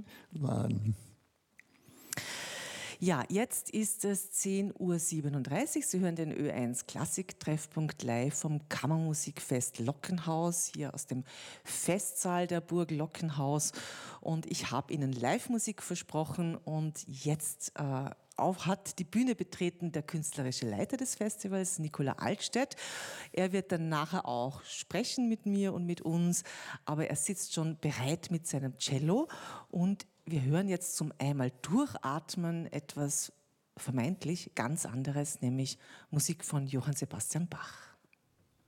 waren. Ja, jetzt ist es 10:37 Uhr. Sie hören den Ö1 Klassik-Treffpunkt live vom Kammermusikfest Lockenhaus, hier aus dem Festsaal der Burg Lockenhaus. Und ich habe Ihnen Live-Musik versprochen und jetzt auch hat die Bühne betreten der künstlerische Leiter des Festivals, Nicola Altstädt. Er wird dann nachher auch sprechen mit mir und mit uns, aber er sitzt schon bereit mit seinem Cello und wir hören jetzt zum einmal durchatmen etwas vermeintlich ganz anderes, nämlich Musik von Johann Sebastian Bach.